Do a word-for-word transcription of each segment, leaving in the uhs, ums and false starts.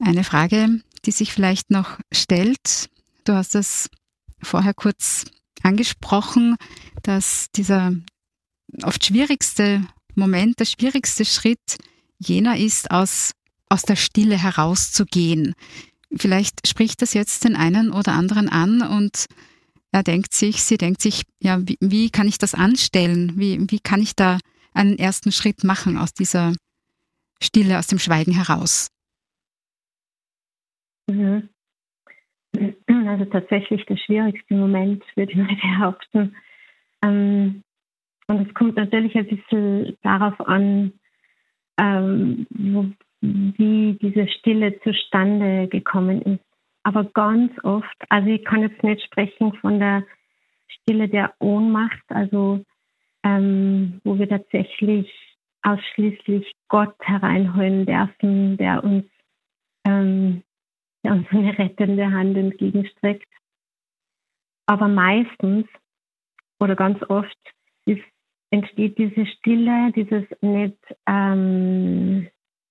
Eine Frage, die sich vielleicht noch stellt, du hast es vorher kurz angesprochen, dass dieser oft schwierigste Moment, der schwierigste Schritt jener ist, aus, aus der Stille herauszugehen. Vielleicht spricht das jetzt den einen oder anderen an und er denkt sich, sie denkt sich, ja, wie, wie kann ich das anstellen? Wie, wie kann ich da einen ersten Schritt machen aus dieser Stille, aus dem Schweigen heraus? Mhm. Also tatsächlich der schwierigste Moment, würde ich mal behaupten. Ähm, und es kommt natürlich ein bisschen darauf an, ähm, wo, wie diese Stille zustande gekommen ist. Aber ganz oft, also ich kann jetzt nicht sprechen von der Stille der Ohnmacht, also ähm, wo wir tatsächlich ausschließlich Gott hereinholen dürfen, der uns ähm, der uns eine rettende Hand entgegenstreckt. Aber meistens oder ganz oft ist, entsteht diese Stille, dieses nicht ähm,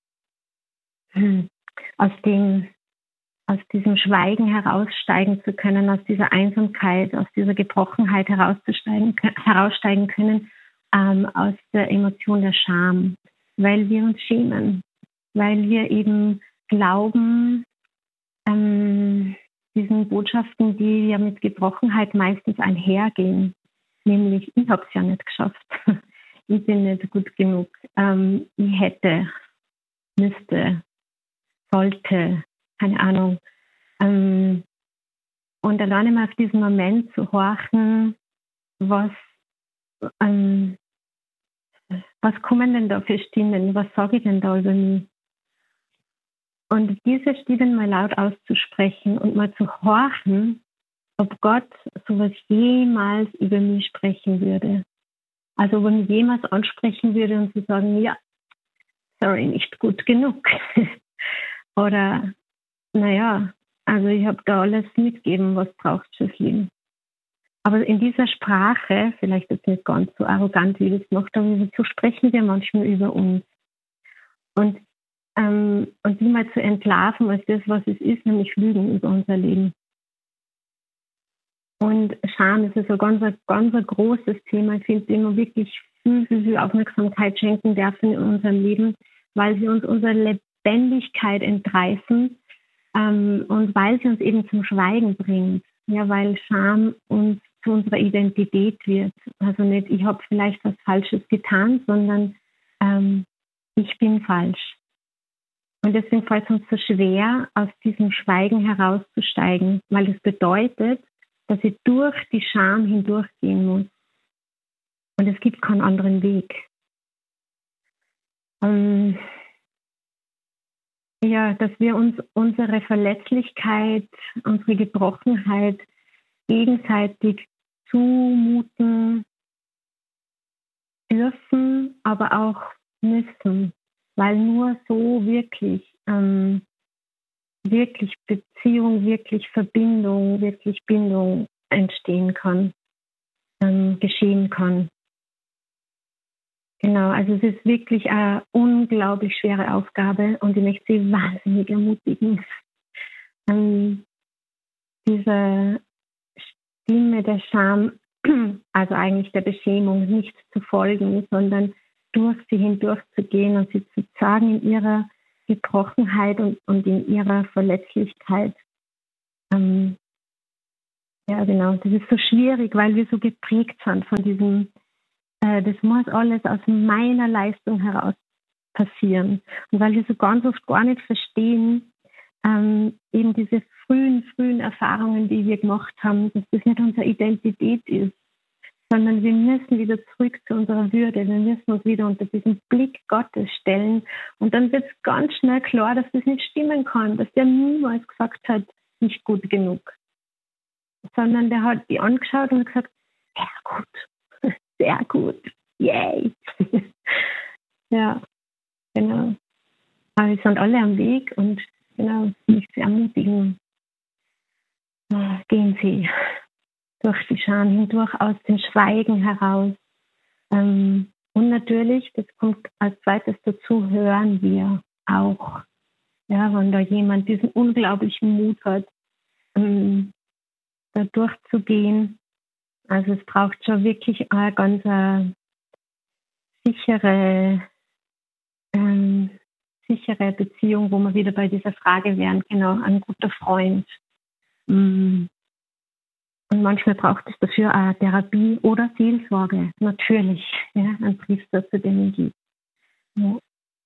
aus dem aus diesem Schweigen heraussteigen zu können, aus dieser Einsamkeit, aus dieser Gebrochenheit herauszusteigen, heraussteigen können, ähm, aus der Emotion der Scham, weil wir uns schämen, weil wir eben glauben, ähm, diesen Botschaften, die ja mit Gebrochenheit meistens einhergehen, nämlich ich habe es ja nicht geschafft, ich bin nicht gut genug, ähm, ich hätte, müsste, sollte, keine Ahnung. Ähm, und alleine mal auf diesen Moment zu horchen, was, ähm, was kommen denn da für Stimmen, was sage ich denn da über mich? Und diese Stimmen mal laut auszusprechen und mal zu horchen, ob Gott sowas jemals über mich sprechen würde. Also ob er mich jemals ansprechen würde und zu sagen, ja, sorry, nicht gut genug. Oder, naja, also ich habe da alles mitgegeben, was braucht fürs Leben. Aber in dieser Sprache, vielleicht jetzt nicht ganz so arrogant, wie das macht, aber so sprechen wir manchmal über uns. Und, ähm, und die mal zu entlarven als das, was es ist, nämlich Lügen über unser Leben. Und Scham ist also ein ganz, ganz ein großes Thema. Ich finde, dem wir wirklich viel, viel, viel Aufmerksamkeit schenken dürfen in unserem Leben, weil sie uns unsere Lebendigkeit entreißen ähm, und weil sie uns eben zum Schweigen bringt. Ja, weil Scham uns zu unserer Identität wird. Also nicht, ich habe vielleicht was Falsches getan, sondern ähm, ich bin falsch. Und deswegen fällt es uns so schwer, aus diesem Schweigen herauszusteigen, weil das bedeutet, dass ich durch die Scham hindurchgehen muss. Und es gibt keinen anderen Weg. Ähm, ja, dass wir uns unsere Verletzlichkeit, unsere Gebrochenheit gegenseitig zumuten dürfen, aber auch müssen. Weil nur so wirklich, ähm, wirklich Beziehung, wirklich Verbindung, wirklich Bindung entstehen kann, ähm, geschehen kann. Genau, also es ist wirklich eine unglaublich schwere Aufgabe und ich möchte Sie wahnsinnig ermutigen, ähm, diese Stimme der Scham, also eigentlich der Beschämung, nicht zu folgen, sondern durch sie hindurchzugehen und sie zu sagen in ihrer Gebrochenheit und, und in ihrer Verletzlichkeit. Ähm, ja, genau, das ist so schwierig, weil wir so geprägt sind von diesem, äh, das muss alles aus meiner Leistung heraus passieren. Und weil wir so ganz oft gar nicht verstehen, ähm, eben diese frühen, frühen Erfahrungen, die wir gemacht haben, dass das nicht unsere Identität ist, sondern wir müssen wieder zurück zu unserer Würde. Wir müssen uns wieder unter diesen Blick Gottes stellen. Und dann wird es ganz schnell klar, dass das nicht stimmen kann, dass der niemals gesagt hat, nicht gut genug. Sondern der hat die angeschaut und gesagt, sehr gut, sehr gut, yay. Ja, genau. Aber wir sind alle am Weg und genau, mich zu ermutigen, gehen Sie durch die Scham hindurch, aus dem Schweigen heraus. Ähm, und natürlich, das kommt als zweites dazu, hören wir auch. Ja, wenn da jemand diesen unglaublichen Mut hat, ähm, da durchzugehen. Also es braucht schon wirklich eine ganz äh, sichere, ähm, sichere Beziehung, wo wir wieder bei dieser Frage wären, genau, ein guter Freund. Mm. Und manchmal braucht es dafür eine Therapie oder Seelsorge, natürlich, ja, ein Priester, zu dem es gibt. Ja.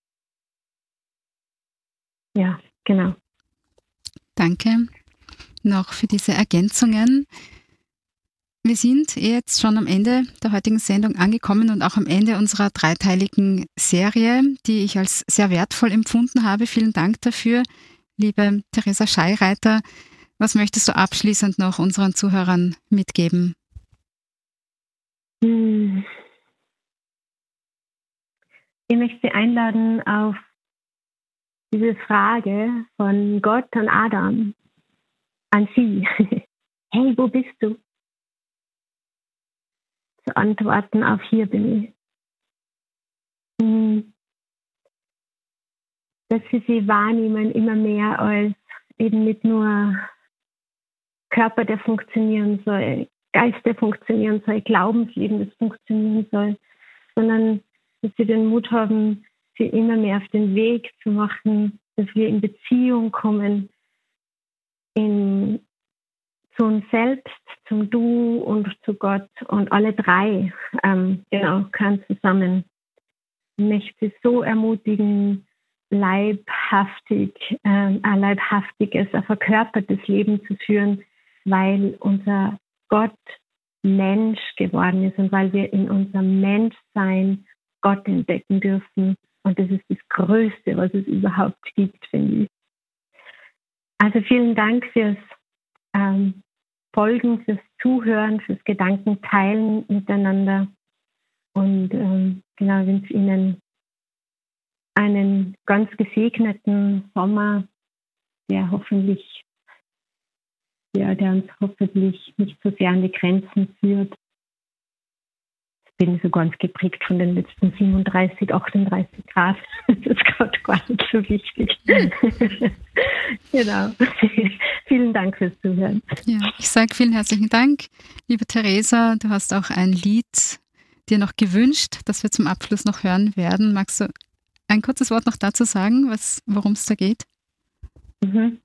Ja, genau. Danke noch für diese Ergänzungen. Wir sind jetzt schon am Ende der heutigen Sendung angekommen und auch am Ende unserer dreiteiligen Serie, die ich als sehr wertvoll empfunden habe. Vielen Dank dafür, liebe Theresa Scheireiter. Was möchtest du abschließend noch unseren Zuhörern mitgeben? Hm. Ich möchte Sie einladen auf diese Frage von Gott an Adam, an Sie. Hey, wo bist du? Zu antworten auf hier bin ich. Hm. Dass Sie sie wahrnehmen immer mehr als eben nicht nur Körper, der funktionieren soll, Geist, der funktionieren soll, Glaubensleben, das funktionieren soll, sondern dass sie den Mut haben, sie immer mehr auf den Weg zu machen, dass wir in Beziehung kommen, in, zu uns selbst, zum Du und zu Gott, und alle drei ähm, genau, können zusammen. Ich möchte sie so ermutigen, leibhaftig, ähm, ein leibhaftiges, ein verkörpertes Leben zu führen, weil unser Gott Mensch geworden ist und weil wir in unserem Menschsein Gott entdecken dürfen. Und das ist das Größte, was es überhaupt gibt, finde ich. Also vielen Dank fürs ähm, Folgen, fürs Zuhören, fürs Gedankenteilen miteinander. Und ähm, genau, wünsche ich Ihnen einen ganz gesegneten Sommer, der hoffentlich, ja, der uns hoffentlich nicht so sehr an die Grenzen führt. Ich bin so ganz geprägt von den letzten siebenunddreißig, achtunddreißig Grad. Das ist gerade gar nicht so wichtig. Genau. Vielen Dank fürs Zuhören. Ja, ich sage vielen herzlichen Dank, liebe Theresa. Du hast auch ein Lied dir noch gewünscht, das wir zum Abschluss noch hören werden. Magst du ein kurzes Wort noch dazu sagen, worum es da geht? Mhm.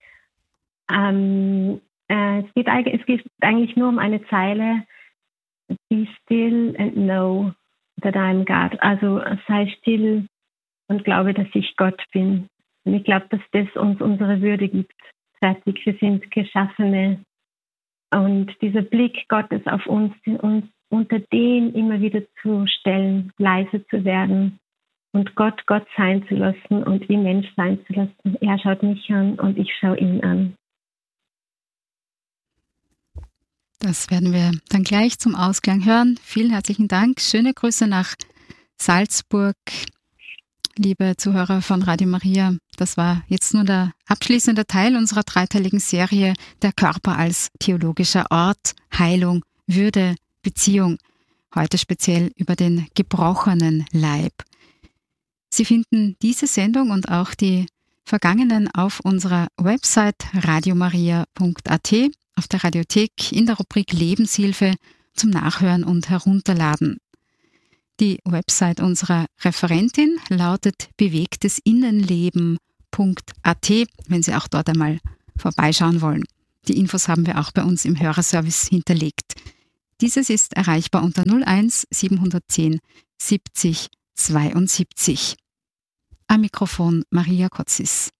Ähm, äh, es, geht, es geht eigentlich nur um eine Zeile: Be still and know that I'm God. Also sei still und glaube, dass ich Gott bin. Und ich glaube, dass das uns unsere Würde gibt. Fertig, wir sind Geschaffene. Und dieser Blick Gottes auf uns, uns unter den immer wieder zu stellen, leise zu werden und Gott Gott sein zu lassen und ihn Mensch sein zu lassen. Er schaut mich an und ich schaue ihn an. Das werden wir dann gleich zum Ausklang hören. Vielen herzlichen Dank. Schöne Grüße nach Salzburg, liebe Zuhörer von Radio Maria. Das war jetzt nur der abschließende Teil unserer dreiteiligen Serie Der Körper als theologischer Ort, Heilung, Würde, Beziehung. Heute speziell über den gebrochenen Leib. Sie finden diese Sendung und auch die vergangenen auf unserer Website radiomaria punkt a t, auf der Radiothek in der Rubrik Lebenshilfe zum Nachhören und Herunterladen. Die Website unserer Referentin lautet bewegtesinnenleben punkt a t, wenn Sie auch dort einmal vorbeischauen wollen. Die Infos haben wir auch bei uns im Hörerservice hinterlegt. Dieses ist erreichbar unter null eins siebenhundertzehn siebzig zweiundsiebzig. Am Mikrofon Maria Kotzis.